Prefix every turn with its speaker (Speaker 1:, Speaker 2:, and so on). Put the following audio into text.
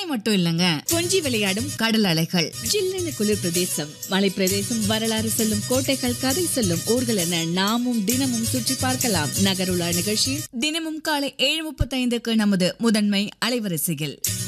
Speaker 1: மட்டும் இல்லங்க,
Speaker 2: கொஞ்சி விளையாடும்
Speaker 1: கடல் அலைகள்,
Speaker 2: ஜில்லென குளிர் பிரதேசம், மலை பிரதேசம், வரலாறு சொல்லும் கோட்டைகள், கதை சொல்லும் ஊர்கள் என நாமும் தினமும் சுற்றி பார்க்கலாம். நகருலா நிகழ்ச்சியில்
Speaker 1: தினமும் காலை 7:35 நமது முதன்மை அலைவரிசையில்.